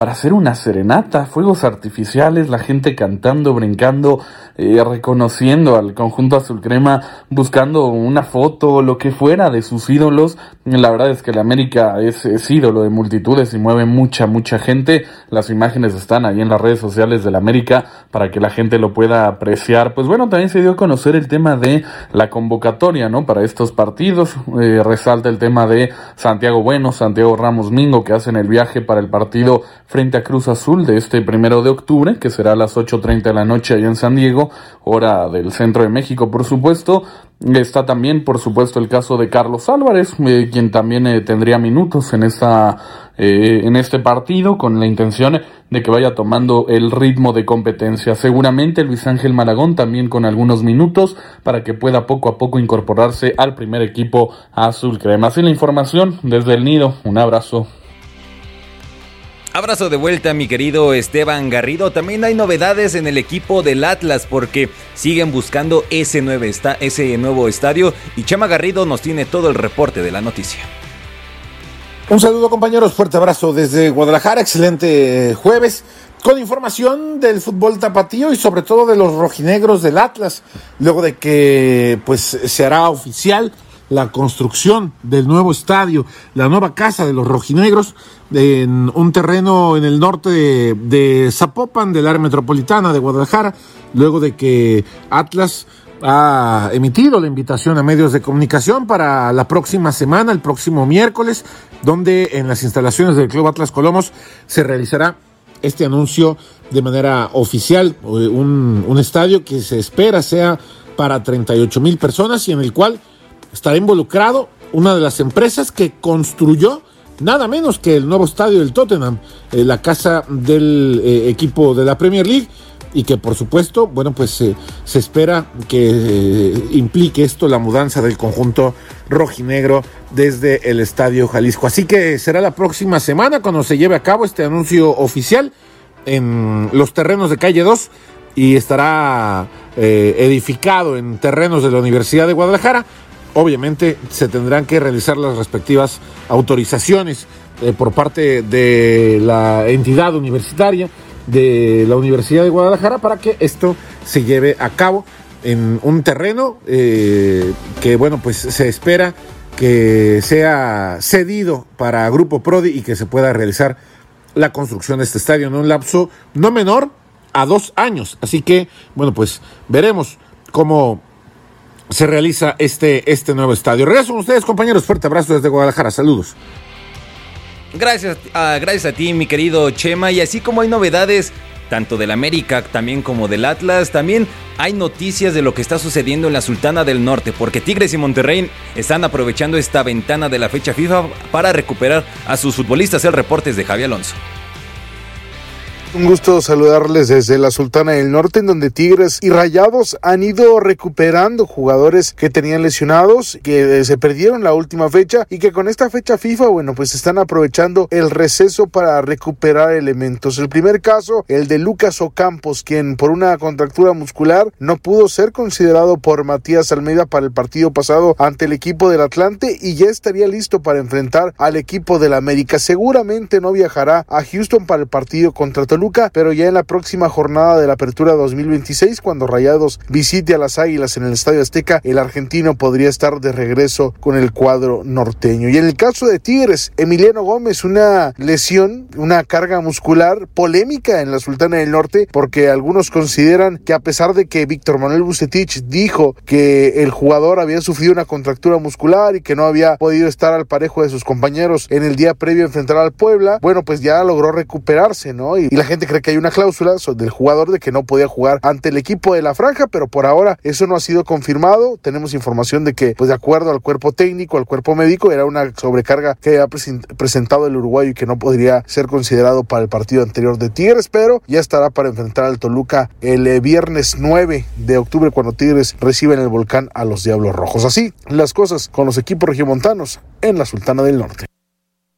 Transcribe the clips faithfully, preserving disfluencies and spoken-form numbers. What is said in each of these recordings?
para hacer una serenata, fuegos artificiales, la gente cantando, brincando, eh, reconociendo al conjunto azul crema, buscando una foto, lo que fuera de sus ídolos. La verdad es que el América es, es ídolo de multitudes y mueve mucha, mucha gente. Las imágenes están ahí en las redes sociales del América para que la gente lo pueda apreciar. Pues bueno, también se dio a conocer el tema de la convocatoria, ¿no? Para estos partidos, eh, resalta el tema de Santiago Bueno, Santiago Ramos Mingo, que hacen el viaje para el partido frente a Cruz Azul de este primero de octubre, que será a las ocho treinta de la noche allá en San Diego, hora del centro de México, por supuesto. Está también, por supuesto, el caso de Carlos Álvarez, eh, quien también eh, tendría minutos en esta eh, en este partido, con la intención de que vaya tomando el ritmo de competencia. Seguramente Luis Ángel Malagón también con algunos minutos para que pueda poco a poco incorporarse al primer equipo azul crema. Así la información desde el Nido. Un abrazo. Abrazo de vuelta, mi querido Esteban Garrido. También hay novedades en el equipo del Atlas porque siguen buscando ese nuevo, esta- ese nuevo estadio y Chema Garrido nos tiene todo el reporte de la noticia. Un saludo, compañeros, fuerte abrazo desde Guadalajara, excelente jueves, con información del fútbol tapatío y sobre todo de los rojinegros del Atlas, luego de que pues se hará oficial la construcción del nuevo estadio, la nueva casa de los rojinegros, en un terreno en el norte de, de Zapopan, del área metropolitana de Guadalajara, luego de que Atlas ha emitido la invitación a medios de comunicación para la próxima semana, el próximo miércoles, donde en las instalaciones del Club Atlas Colomos se realizará este anuncio de manera oficial, un, un estadio que se espera sea para treinta y ocho mil personas y en el cual estará involucrado una de las empresas que construyó nada menos que el nuevo estadio del Tottenham, eh, la casa del eh, equipo de la Premier League, y que por supuesto, bueno, pues eh, se espera que eh, implique esto la mudanza del conjunto rojinegro desde el Estadio Jalisco. Así que será la próxima semana cuando se lleve a cabo este anuncio oficial en los terrenos de Calle dos y estará eh, edificado en terrenos de la Universidad de Guadalajara. Obviamente se tendrán que realizar las respectivas autorizaciones eh, por parte de la entidad universitaria de la Universidad de Guadalajara para que esto se lleve a cabo en un terreno eh, que, bueno, pues se espera que sea cedido para Grupo Prodi y que se pueda realizar la construcción de este estadio en un lapso no menor a dos años. Así que, bueno, pues veremos cómo se realiza este, este nuevo estadio. Regreso con ustedes, compañeros. Fuerte abrazo desde Guadalajara. Saludos. Gracias, uh, gracias a ti, mi querido Chema. Y así como hay novedades tanto del América también como del Atlas, también hay noticias de lo que está sucediendo en la Sultana del Norte, porque Tigres y Monterrey están aprovechando esta ventana de la fecha FIFA para recuperar a sus futbolistas. El reporte es de Javi Alonso. Un gusto saludarles desde la Sultana del Norte, en donde Tigres y Rayados han ido recuperando jugadores que tenían lesionados, que se perdieron la última fecha y que con esta fecha FIFA, bueno, pues están aprovechando el receso para recuperar elementos. El primer caso, el de Lucas Ocampos, quien por una contractura muscular no pudo ser considerado por Matías Almeida para el partido pasado ante el equipo del Atlante y ya estaría listo para enfrentar al equipo del América. Seguramente no viajará a Houston para el partido contra Toluca, pero ya en la próxima jornada de la Apertura dos mil veintiséis, cuando Rayados visite a las Águilas en el Estadio Azteca, el argentino podría estar de regreso con el cuadro norteño. Y en el caso de Tigres, Emiliano Gómez, una lesión, una carga muscular polémica en la Sultana del Norte, porque algunos consideran que a pesar de que Víctor Manuel Vucetich dijo que el jugador había sufrido una contractura muscular y que no había podido estar al parejo de sus compañeros en el día previo a enfrentar al Puebla, bueno, pues ya logró recuperarse, ¿no? Y, y la gente cree que hay una cláusula del jugador de que no podía jugar ante el equipo de la franja, pero por ahora eso no ha sido confirmado. Tenemos información de que, pues de acuerdo al cuerpo técnico, al cuerpo médico, era una sobrecarga que había presentado el uruguayo y que no podría ser considerado para el partido anterior de Tigres, pero ya estará para enfrentar al Toluca el viernes nueve de octubre, cuando Tigres recibe en el Volcán a los Diablos Rojos. Así las cosas con los equipos regiomontanos en la Sultana del Norte.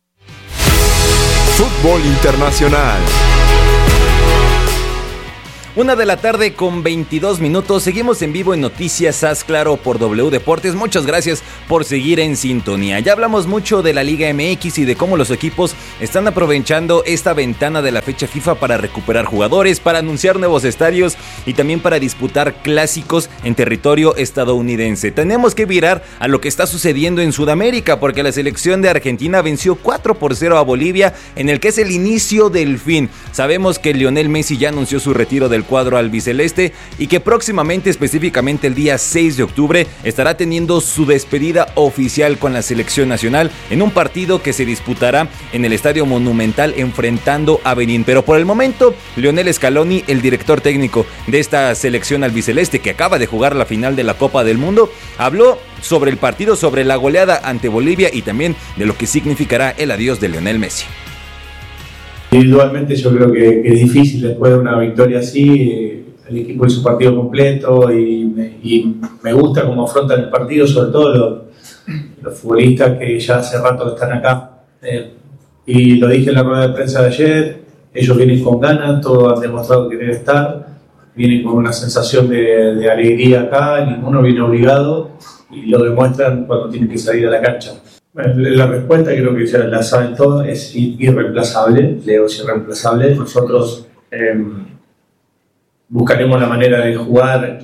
Fútbol internacional. Una de la tarde con veintidós minutos. Seguimos en vivo en Noticias Haz Claro por W Deportes. Muchas gracias por seguir en sintonía. Ya hablamos mucho de la Liga M X y de cómo los equipos están aprovechando esta ventana de la fecha FIFA para recuperar jugadores, para anunciar nuevos estadios y también para disputar clásicos en territorio estadounidense. Tenemos que virar a lo que está sucediendo en Sudamérica, porque la selección de Argentina venció cuatro por cero a Bolivia, en el que es el inicio del fin. Sabemos que Lionel Messi ya anunció su retiro del cuadro albiceleste y que próximamente, específicamente el día seis de octubre, estará teniendo su despedida oficial con la selección nacional en un partido que se disputará en el Estadio Monumental enfrentando a Benín. Pero por el momento, Lionel Scaloni, el director técnico de esta selección albiceleste que acaba de jugar la final de la Copa del Mundo, habló sobre el partido, sobre la goleada ante Bolivia y también de lo que significará el adiós de Lionel Messi. Individualmente yo creo que, que es difícil después de una victoria así, eh, el equipo hizo partido completo y me, y me gusta cómo afrontan el partido, sobre todo los, los futbolistas que ya hace rato están acá. Eh, y lo dije en la rueda de prensa de ayer, ellos vienen con ganas, todos han demostrado querer estar, vienen con una sensación de, de alegría acá, ninguno viene obligado y lo demuestran cuando tienen que salir a la cancha. La respuesta, creo que ya la saben todos, es irreemplazable. Leo es irreemplazable. Nosotros eh, buscaremos la manera de jugar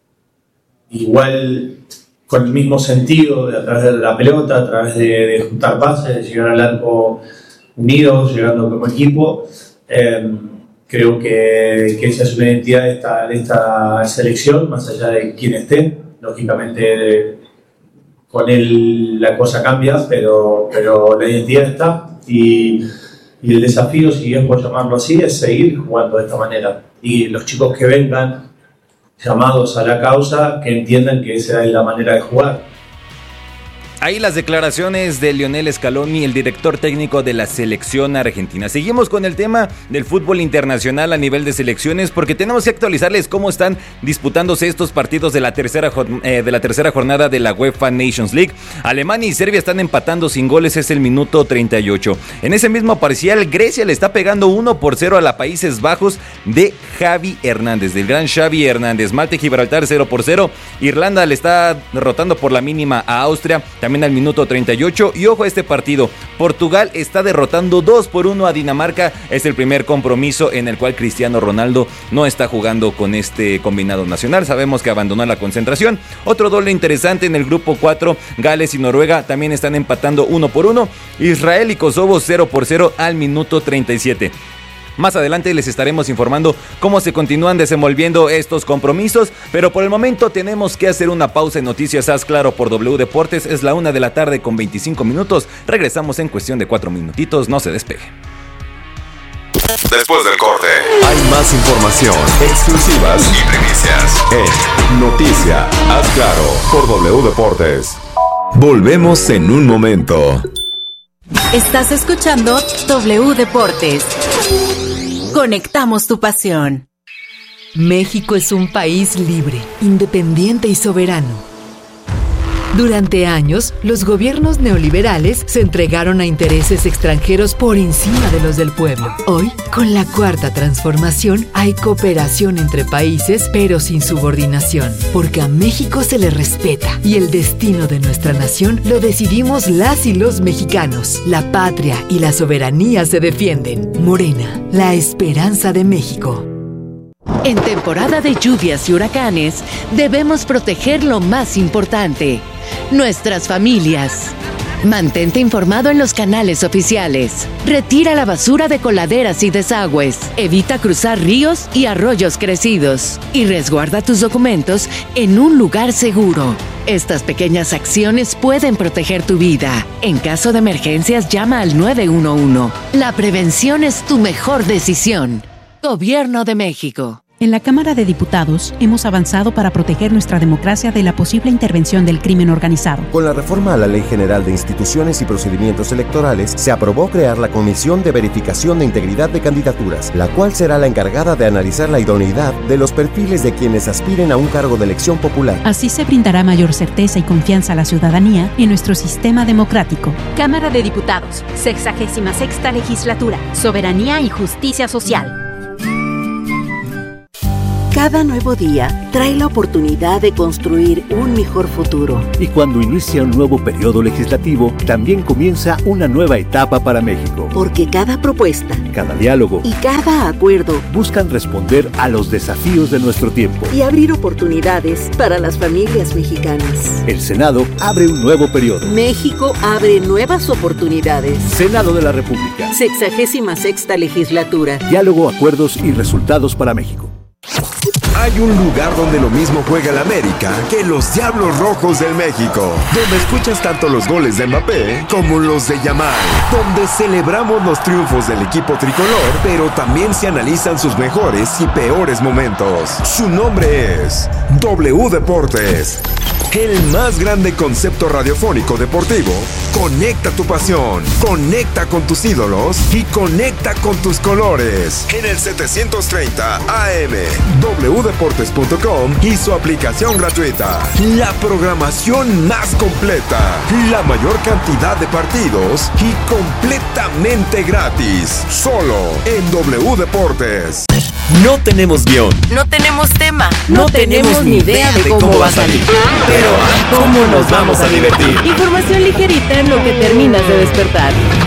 igual, con el mismo sentido, de, a través de la pelota, a través de, de juntar pases, de llegar al arco unidos, llegando como equipo. Eh, creo que, que esa es una identidad de esta, de esta selección, más allá de quién esté. Lógicamente, de, con él la cosa cambia, pero, pero la identidad está y, y el desafío, si bien por llamarlo así, es seguir jugando de esta manera. Y los chicos que vengan llamados a la causa, que entiendan que esa es la manera de jugar. Ahí las declaraciones de Lionel Scaloni, el director técnico de la selección argentina. Seguimos con el tema del fútbol internacional a nivel de selecciones, porque tenemos que actualizarles cómo están disputándose estos partidos de la tercera, eh, de la tercera jornada de la UEFA Nations League. Alemania y Serbia están empatando sin goles, es el minuto treinta y ocho. En ese mismo parcial, Grecia le está pegando uno por cero a la Países Bajos de Javi Hernández, del gran Xavi Hernández. Malta y Gibraltar cero por cero. Irlanda le está derrotando por la mínima a Austria, también al minuto treinta y ocho. Y ojo a este partido, Portugal está derrotando dos por uno a Dinamarca. Es el primer compromiso en el cual Cristiano Ronaldo no está jugando con este combinado nacional. Sabemos que abandonó la concentración. Otro doble interesante en el grupo cuatro, Gales y Noruega también están empatando uno por uno. Israel y Kosovo cero por cero al minuto treinta y siete. Más adelante les estaremos informando cómo se continúan desenvolviendo estos compromisos, pero por el momento tenemos que hacer una pausa en Noticias Haz Claro por W Deportes. Es la una de la tarde con veinticinco minutos. Regresamos en cuestión de cuatro minutitos, no se despegue. Después del corte, hay más información, exclusivas y primicias en Noticias Haz Claro por W Deportes. Volvemos en un momento. Estás escuchando W Deportes. Conectamos tu pasión. México es un país libre, independiente y soberano. Durante años, los gobiernos neoliberales se entregaron a intereses extranjeros por encima de los del pueblo. Hoy, con la cuarta transformación, hay cooperación entre países, pero sin subordinación, porque a México se le respeta y el destino de nuestra nación lo decidimos las y los mexicanos. La patria y la soberanía se defienden. Morena, la esperanza de México. En temporada de lluvias y huracanes, debemos proteger lo más importante: nuestras familias. Mantente informado en los canales oficiales. Retira la basura de coladeras y desagües. Evita cruzar ríos y arroyos crecidos. Y resguarda tus documentos en un lugar seguro. Estas pequeñas acciones pueden proteger tu vida. En caso de emergencias, llama al nueve uno uno. La prevención es tu mejor decisión. Gobierno de México. En la Cámara de Diputados hemos avanzado para proteger nuestra democracia de la posible intervención del crimen organizado. Con la reforma a la Ley General de Instituciones y Procedimientos Electorales, se aprobó crear la Comisión de Verificación de Integridad de Candidaturas, la cual será la encargada de analizar la idoneidad de los perfiles de quienes aspiren a un cargo de elección popular. Así se brindará mayor certeza y confianza a la ciudadanía en nuestro sistema democrático. Cámara de Diputados, sexagésima sexta legislatura, Soberanía y Justicia Social. Cada nuevo día trae la oportunidad de construir un mejor futuro. Y cuando inicia un nuevo periodo legislativo, también comienza una nueva etapa para México. Porque cada propuesta, cada diálogo y cada acuerdo buscan responder a los desafíos de nuestro tiempo y abrir oportunidades para las familias mexicanas. El Senado abre un nuevo periodo. México abre nuevas oportunidades. Senado de la República. Sexagésima sexta legislatura. Diálogo, acuerdos y resultados para México. Hay un lugar donde lo mismo juega el América que los Diablos Rojos del México, donde escuchas tanto los goles de Mbappé como los de Yamal, donde celebramos los triunfos del equipo tricolor, pero también se analizan sus mejores y peores momentos. Su nombre es W Deportes, el más grande concepto radiofónico deportivo. Conecta tu pasión, conecta con tus ídolos y conecta con tus colores. En el setecientos treinta A M, w deportes punto com y su aplicación gratuita. La programación más completa, la mayor cantidad de partidos y completamente gratis. Solo en W Deportes. No tenemos guión. No tenemos tema. No, no tenemos ni idea de cómo, cómo va a salir. Pero ¿cómo nos vamos a divertir? Información ligerita en lo que terminas de despertar.